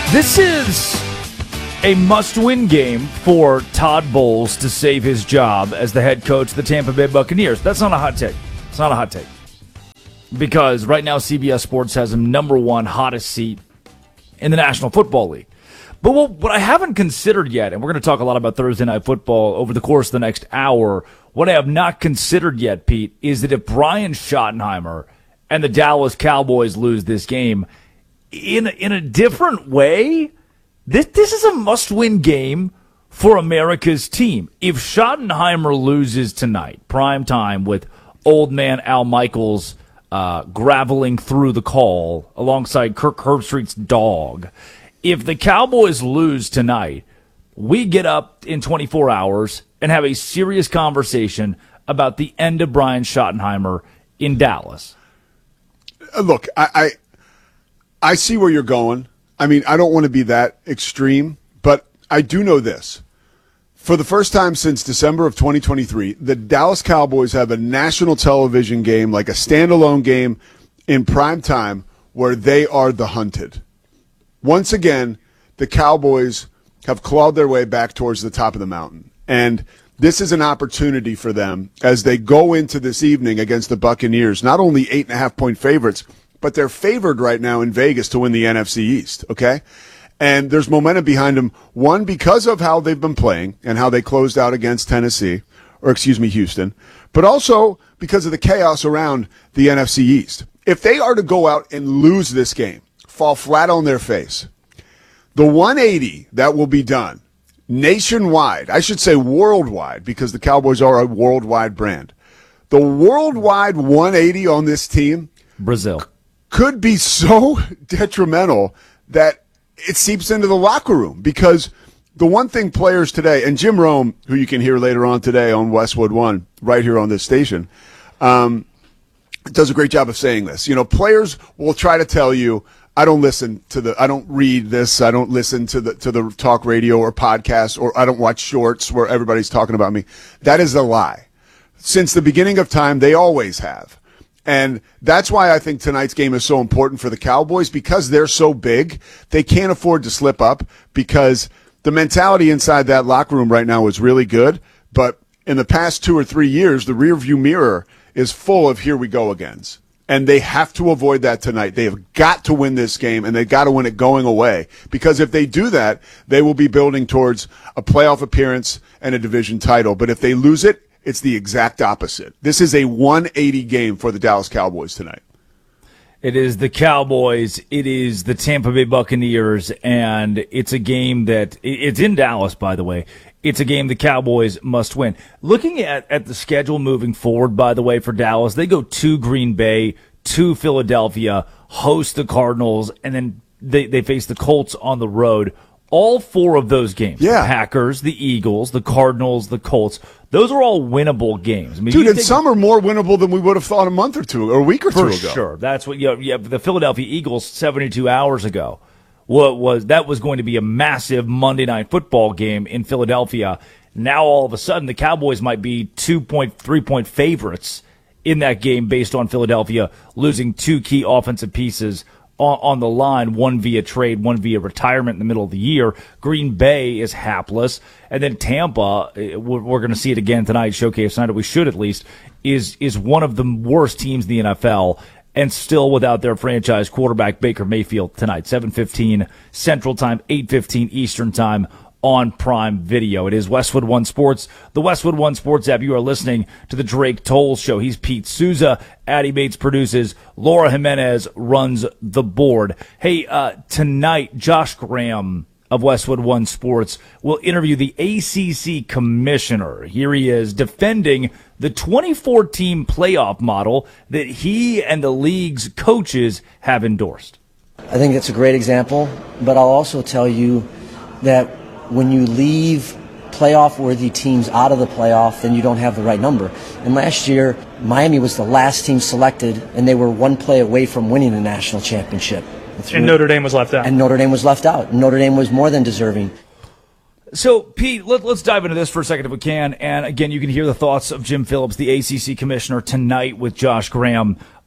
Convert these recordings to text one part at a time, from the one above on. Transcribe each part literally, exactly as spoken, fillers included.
This is a must-win game for Todd Bowles to save his job as the head coach of the Tampa Bay Buccaneers. That's not a hot take. It's not a hot take. Because right now C B S Sports has him number one hottest seat in the National Football League. But what, what I haven't considered yet, and we're going to talk a lot about Thursday Night Football over the course of the next hour, what I have not considered yet, Pete, is that if Brian Schottenheimer and the Dallas Cowboys lose this game, in, in a different way, this, this is a must-win game for America's team. If Schottenheimer loses tonight, prime time with old man Al Michaels uh, graveling through the call alongside Kirk Herbstreit's dog, if the Cowboys lose tonight, we get up in twenty-four hours and have a serious conversation about the end of Brian Schottenheimer in Dallas. Look, I, I I see where you're going. I mean, I don't want to be that extreme, but I do know this. For the first time since December of twenty twenty-three, the Dallas Cowboys have a national television game, like a standalone game in prime time, where they are the hunted. Once again, the Cowboys have clawed their way back towards the top of the mountain. And this is an opportunity for them as they go into this evening against the Buccaneers, not only eight and a half point favorites, but they're favored right now in Vegas to win the N F C East, okay? And there's momentum behind them, one, because of how they've been playing and how they closed out against Tennessee, or excuse me, Houston, but also because of the chaos around the N F C East. If they are to go out and lose this game, fall flat on their face, the one eighty that will be done nationwide, I should say worldwide, because the Cowboys are a worldwide brand. The worldwide one eighty on this team, Brazil, could be so detrimental that it seeps into the locker room. Because the one thing players today, and Jim Rome, who you can hear later on today on Westwood One, right here on this station, um, does a great job of saying this. You know, players will try to tell you, I don't listen to the, I don't read this, I don't listen to the to the talk radio or podcast, or I don't watch shorts where everybody's talking about me. That is a lie. Since the beginning of time, they always have. And that's why I think tonight's game is so important for the Cowboys, because they're so big. They can't afford to slip up, because the mentality inside that locker room right now is really good. But in the past two or three years, the rearview mirror is full of here we go agains. And they have to avoid that tonight. They have got to win this game, and they've got to win it going away. Because if they do that, they will be building towards a playoff appearance and a division title. But if they lose it, it's the exact opposite. This is a one eighty game for the Dallas Cowboys tonight. It is the Cowboys. It is the Tampa Bay Buccaneers, and it's a game that it's in Dallas, by the way. It's a game the Cowboys must win. Looking at, at the schedule moving forward, by the way, for Dallas, they go to Green Bay, to Philadelphia, host the Cardinals, and then they, they face the Colts on the road. All four of those games, yeah. the Packers, the Eagles, the Cardinals, the Colts, those are all winnable games. I mean, Dude, and some are more winnable than we would have thought a month or two, or a week or two ago. For sure. That's what, you know, yeah, the Philadelphia Eagles seventy-two hours ago. What was that was going to be a massive Monday Night Football game in Philadelphia. Now all of a sudden the Cowboys might be two point, three point favorites in that game based on Philadelphia losing two key offensive pieces on, on the line, one via trade, one via retirement in the middle of the year. Green Bay is hapless. And then Tampa, we're, we're going to see it again tonight, showcase tonight, or we should at least, is is one of the worst teams in the N F L. And still without their franchise quarterback, Baker Mayfield, tonight, seven fifteen Central Time, eight fifteen Eastern Time on Prime Video. It is Westwood One Sports, the Westwood One Sports app. You are listening to the Drake Toll Show. He's Pete Souza. Addie Bates produces. Laura Jimenez runs the board. Hey, uh, tonight, Josh Graham of Westwood One Sports will interview the A C C commissioner. Here he is defending the twenty fourteen playoff model that he and the league's coaches have endorsed. I think it's a great example, but I'll also tell you that when you leave playoff-worthy teams out of the playoff, then you don't have the right number. And last year, Miami was the last team selected, and they were one play away from winning the national championship. And Notre Dame was left out. And Notre Dame was left out. Notre Dame was more than deserving. So, Pete, let, let's dive into this for a second if we can. And, again, you can hear the thoughts of Jim Phillips, the A C C commissioner, tonight with Josh Graham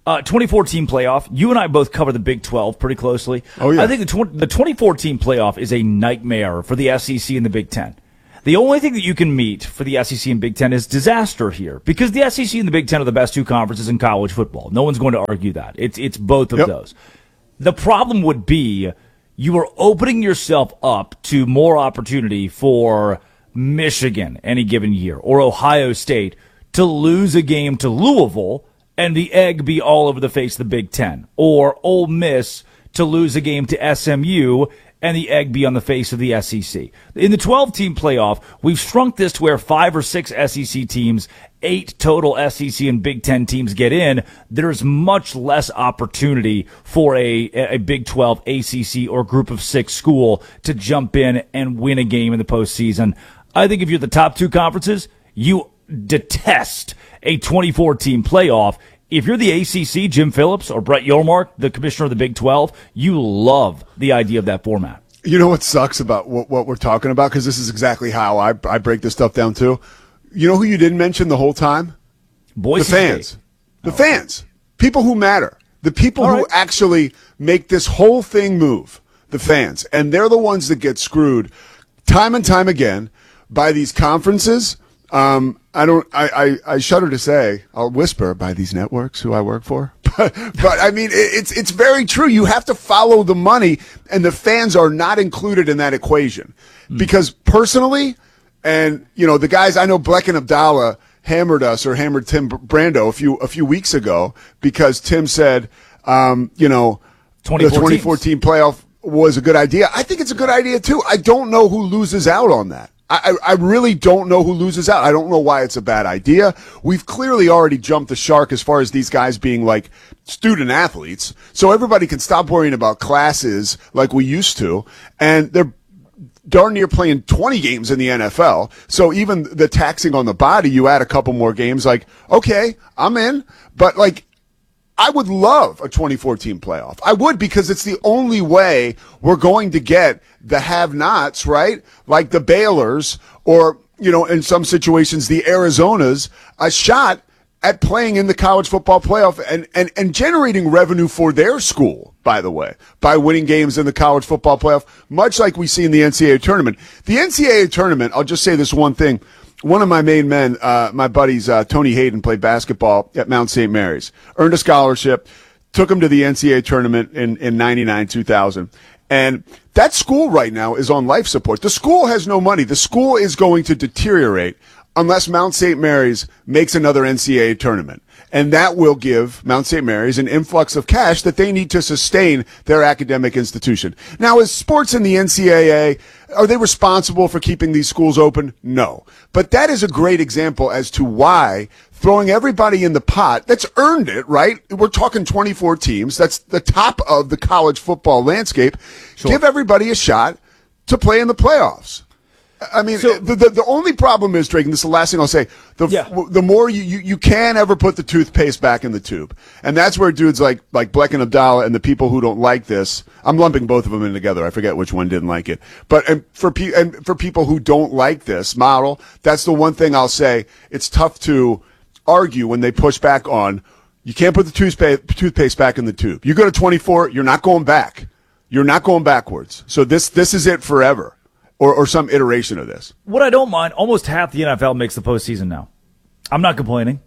Uh, twenty fourteen playoff. You and I both cover the Big twelve pretty closely. Oh, yeah. I think the, tw- the twenty fourteen playoff is a nightmare for the S E C and the Big Ten. The only thing that you can meet for the S E C and Big Ten is disaster here, because the S E C and the Big Ten are the best two conferences in college football. No one's going to argue that. It's it's both of Yep. those. The problem would be you are opening yourself up to more opportunity for Michigan any given year or Ohio State to lose a game to Louisville and the egg be all over the face of the Big Ten, or Ole Miss to lose a game to S M U and the egg be on the face of the S E C. In the twelve-team playoff, we've shrunk this to where five or six S E C teams, eight total S E C and Big Ten teams get in. There's much less opportunity for a, a Big twelve, A C C, or group of six school to jump in and win a game in the postseason. I think if you're the top two conferences, you detest a twenty-four team playoff. If you're the A C C, Jim Phillips, or Brett Yormark, the commissioner of the Big twelve, you love the idea of that format. You know what sucks about what, what we're talking about? Because this is exactly how I, I break this stuff down, too. You know who you didn't mention the whole time? Boise the fans. State. The oh. fans. People who matter. The people All who right. actually make this whole thing move. The fans. And they're the ones that get screwed time and time again by these conferences. Um, I don't, I, I, I shudder to say, I'll whisper by these networks who I work for. But, but I mean, it, it's, it's very true. You have to follow the money, and the fans are not included in that equation. Mm. Because personally, and, you know, the guys, I know Bleck and Abdallah hammered us or hammered Tim Brando a few, a few weeks ago because Tim said, um, you know, the twenty fourteen playoff was a good idea. I think it's a good idea too. I don't know who loses out on that. I, I really don't know who loses out. I don't know why it's a bad idea. We've clearly already jumped the shark as far as these guys being like student athletes. So everybody can stop worrying about classes like we used to. And they're darn near playing twenty games in the N F L. So even the taxing on the body, you add a couple more games, like, okay, I'm in. But like, I would love a twenty-four team playoff. I would, because it's the only way we're going to get the have-nots, right? Like the Baylors or, you know, in some situations, the Arizonas, a shot at playing in the college football playoff and, and, and generating revenue for their school, by the way, by winning games in the college football playoff, much like we see in the N C double A tournament. The N C double A tournament, I'll just say this one thing. One of my main men, uh, my buddies, uh, Tony Hayden, played basketball at Mount Saint Mary's, earned a scholarship, took him to the N C double A tournament in, in ninety-nine, two thousand. And that school right now is on life support. The school has no money. The school is going to deteriorate unless Mount Saint Mary's makes another N C double A tournament. And that will give Mount Saint Mary's an influx of cash that they need to sustain their academic institution. Now, is sports in the N C double A, are they responsible for keeping these schools open? No. But that is a great example as to why throwing everybody in the pot, that's earned it, right? We're talking twenty-four teams. That's the top of the college football landscape. Sure. Give everybody a shot to play in the playoffs. I mean, so, the, the the only problem is, Drake, and this is the last thing I'll say, the yeah. the more you, you, you can ever put the toothpaste back in the tube. And that's where dudes like, like Bleck and Abdallah and the people who don't like this, I'm lumping both of them in together. I forget which one didn't like it. But and for, pe- and for people who don't like this model, that's the one thing I'll say. It's tough to argue when they push back on, you can't put the toothpaste, toothpaste back in the tube. You go to twenty-four, you're not going back. You're not going backwards. So this this is it forever. Or, or some iteration of this. What I don't mind, almost half the N F L makes the postseason now. I'm not complaining.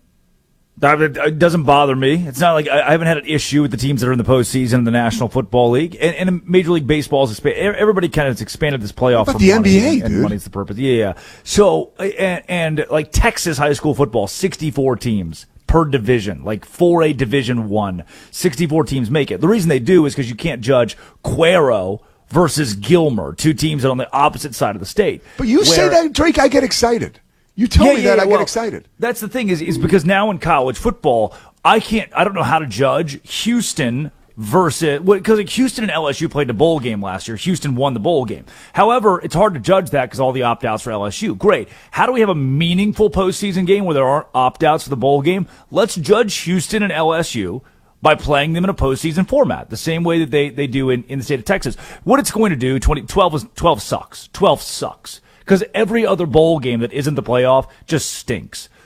It doesn't bother me. It's not like I haven't had an issue with the teams that are in the postseason in the National Football League. And, and Major League Baseball is everybody kind of has expanded this playoff. But the N B A, and, dude. And money's the purpose. Yeah, yeah. So, and, and like Texas high school football, sixty-four teams per division, like four A Division One, sixty-four teams make it. The reason they do is because you can't judge Cuero versus Gilmer, two teams that are on the opposite side of the state. But you where, say that, Drake, I get excited. You tell yeah, me yeah, that, yeah, I well, get excited. That's the thing is, is because now in college football, I can't, I don't know how to judge Houston versus, because like Houston and L S U played the bowl game last year. Houston won the bowl game. However, it's hard to judge that because all the opt-outs for L S U. Great. How do we have a meaningful postseason game where there aren't opt-outs for the bowl game? Let's judge Houston and L S U by playing them in a postseason format, the same way that they, they do in, in the state of Texas. What it's going to do, twenty, twelve, is, twelve sucks. twelve sucks. Because every other bowl game that isn't the playoff just stinks.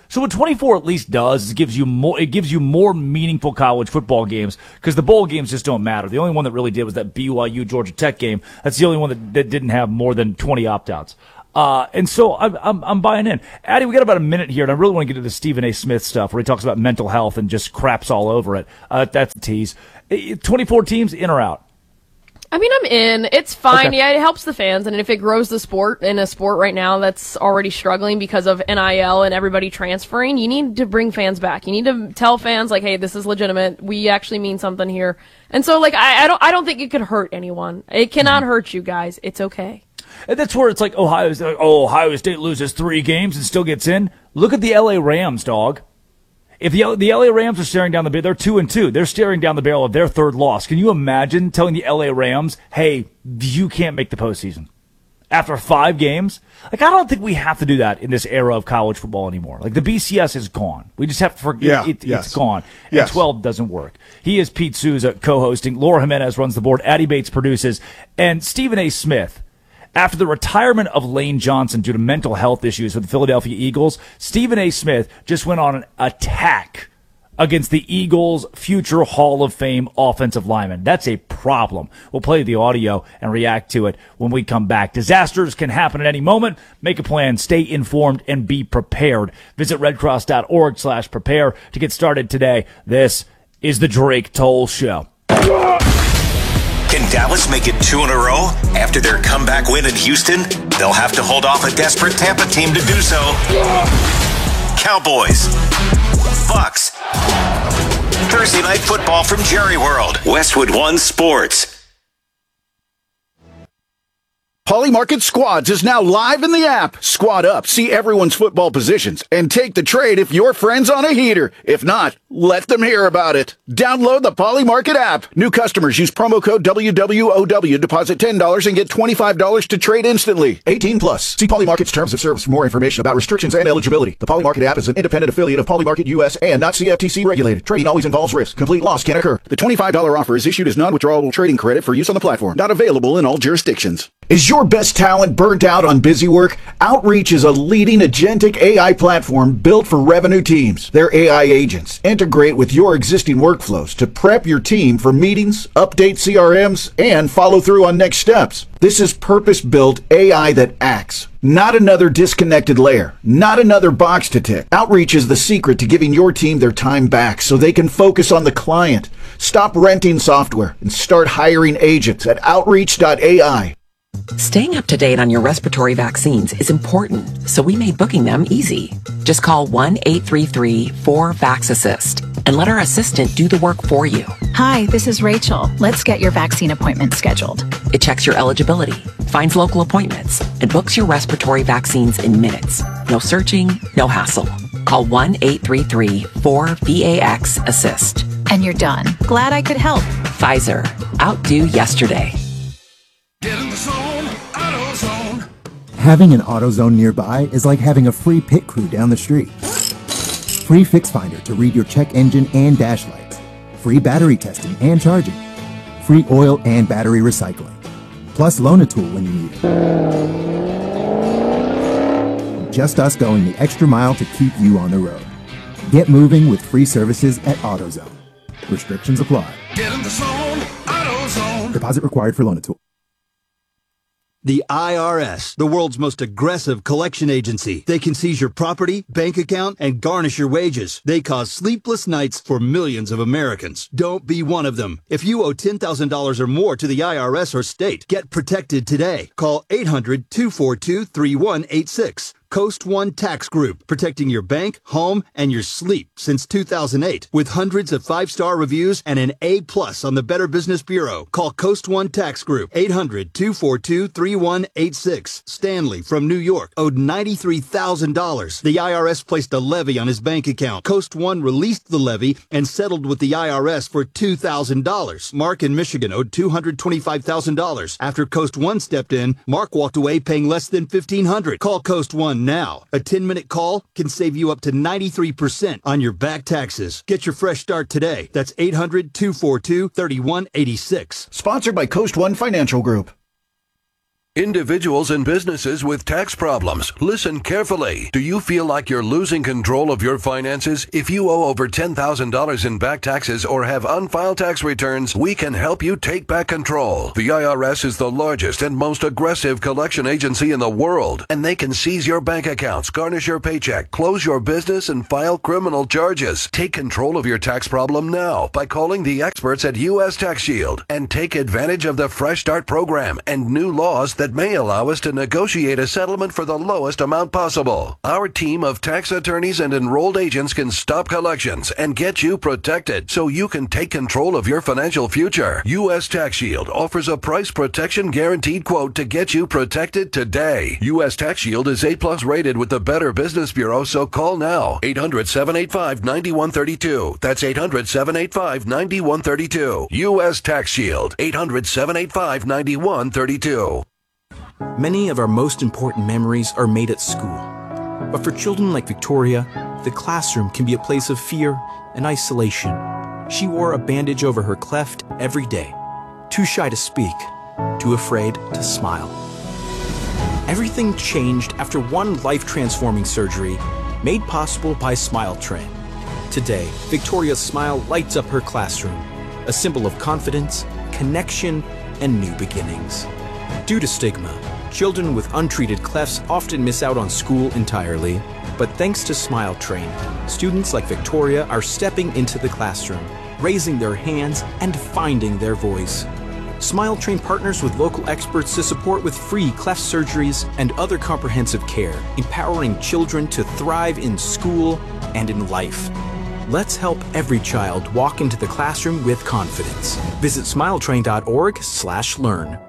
So what twenty-four at least does is it gives you more, it gives you more meaningful college football games because the bowl games just don't matter. The only one that really did was that B Y U Georgia Tech game. That's the only one that, that didn't have more than twenty opt-outs. Uh, and so I'm, I'm, I'm buying in. Addy, we got about a minute here, and I really want to get into the Stephen A. Smith stuff where he talks about mental health and just craps all over it. Uh, that's a tease. twenty-four teams, in or out? I mean, I'm in. It's fine. Okay. Yeah, it helps the fans. And if it grows the sport in a sport right now that's already struggling because of N I L and everybody transferring, you need to bring fans back. You need to tell fans, like, hey, this is legitimate. We actually mean something here. And so, like, I, I don't I don't think it could hurt anyone. It cannot hurt you guys. It's okay. And that's where it's like Ohio, oh, Ohio State loses three games and still gets in. Look at the L A Rams, dog. If the, the L A Rams are staring down the barrel, they're two and two. They're staring down the barrel of their third loss. Can you imagine telling the L A Rams, hey, you can't make the postseason after five games? Like, I don't think we have to do that in this era of college football anymore. Like, the B C S is gone. We just have to forget yeah, it, yes. it's gone. Yes. And twelve doesn't work. He is Pete Souza co-hosting. Laura Jimenez runs the board. Addy Bates produces. And Stephen A. Smith, after the retirement of Lane Johnson due to mental health issues with the Philadelphia Eagles, Stephen A. Smith just went on an attack against the Eagles' future Hall of Fame offensive lineman. That's a problem. We'll play the audio and react to it when we come back. Disasters can happen at any moment. Make a plan, stay informed, and be prepared. Visit redcross.org slash prepare to get started today. This is the Drake Toll Show. Can Dallas make it two in a row? After their comeback win in Houston, they'll have to hold off a desperate Tampa team to do so. Cowboys. Bucks. Thursday Night Football from Jerry World. Westwood One Sports. Polymarket Squads is now live in the app. Squad up, see everyone's football positions, and take the trade if your friend's on a heater. If not, let them hear about it. Download the Polymarket app. New customers use promo code W W O W, deposit ten dollars, and get twenty-five dollars to trade instantly. eighteen plus. See Polymarket's terms of service for more information about restrictions and eligibility. The Polymarket app is an independent affiliate of Polymarket U S and not C F T C regulated. Trading always involves risk. Complete loss can occur. The twenty-five dollars offer is issued as non-withdrawable trading credit for use on the platform. Not available in all jurisdictions. Is your best talent burnt out on busy work? Outreach is a leading agentic A I platform built for revenue teams. Their A I agents integrate with your existing workflows to prep your team for meetings, update C R Ms, and follow through on next steps. This is purpose-built A I that acts. Not another disconnected layer. Not another box to tick. Outreach is the secret to giving your team their time back so they can focus on the client. Stop renting software and start hiring agents at outreach dot A I. Staying up to date on your respiratory vaccines is important, so we made booking them easy. Just call one eight three three four vax assist and let our assistant do the work for you. Hi, this is Rachel. Let's get your vaccine appointment scheduled. It checks your eligibility, finds local appointments, and books your respiratory vaccines in minutes. No searching, no hassle. Call one eight three three four V A X assist. And you're done. Glad I could help. Pfizer. Outdo yesterday. Get in the zone, AutoZone. Having an AutoZone nearby is like having a free pit crew down the street. Free Fix Finder to read your check engine and dash lights. Free battery testing and charging. Free oil and battery recycling. Plus loan a tool when you need it. Just us going the extra mile to keep you on the road. Get moving with free services at AutoZone. Restrictions apply. Get in the zone, AutoZone. Deposit required for loan a tool. The I R S, the world's most aggressive collection agency. They can seize your property, bank account, and garnish your wages. They cause sleepless nights for millions of Americans. Don't be one of them. If you owe ten thousand dollars or more to the I R S or state, get protected today. Call eight hundred two four two three one eight six. Coast One Tax Group, protecting your bank, home, and your sleep since two thousand eight. With hundreds of five-star reviews and an A plus on the Better Business Bureau. Call Coast One Tax Group, eight hundred two four two three one eight six. Stanley from New York owed ninety-three thousand dollars. The I R S placed a levy on his bank account. Coast One released the levy and settled with the I R S for two thousand dollars. Mark in Michigan owed two hundred twenty-five thousand dollars. After Coast One stepped in, Mark walked away paying less than fifteen hundred dollars. Call Coast One now. A ten-minute call can save you up to ninety-three percent on your back taxes. Get your fresh start today. That's eight hundred two four two three one eight six. Sponsored by Coast One Financial Group. Individuals and businesses with tax problems, listen carefully. Do you feel like you're losing control of your finances? If you owe over ten thousand dollars in back taxes or have unfiled tax returns, we can help you take back control. The I R S is the largest and most aggressive collection agency in the world, and they can seize your bank accounts, garnish your paycheck, close your business, and file criminal charges. Take control of your tax problem now by calling the experts at U S Tax Shield and take advantage of the Fresh Start program and new laws that may allow us to negotiate a settlement for the lowest amount possible. Our team of tax attorneys and enrolled agents can stop collections and get you protected so you can take control of your financial future. U S Tax Shield offers a price protection guaranteed quote to get you protected today. U S Tax Shield is A plus rated with the Better Business Bureau, so call now. eight hundred, seven eight five, nine one three two. That's eight hundred, seven eight five, nine one three two. U S Tax Shield. eight hundred, seven eight five, nine one three two. Many of our most important memories are made at school. But for children like Victoria, the classroom can be a place of fear and isolation. She wore a bandage over her cleft every day, too shy to speak, too afraid to smile. Everything changed after one life-transforming surgery made possible by Smile Train. Today, Victoria's smile lights up her classroom, a symbol of confidence, connection, and new beginnings. Due to stigma, children with untreated clefts often miss out on school entirely. But thanks to Smile Train, students like Victoria are stepping into the classroom, raising their hands, and finding their voice. Smile Train partners with local experts to support with free cleft surgeries and other comprehensive care, empowering children to thrive in school and in life. Let's help every child walk into the classroom with confidence. Visit smiletrain dot org slash learn.